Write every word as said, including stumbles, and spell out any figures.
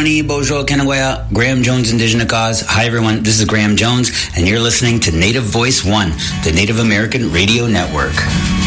Oni Bojo Kenawaya, Graham Jones Indigenous Cause. Hi everyone, this is Graham Jones, and you're listening to Native Voice One, the Native American Radio Network.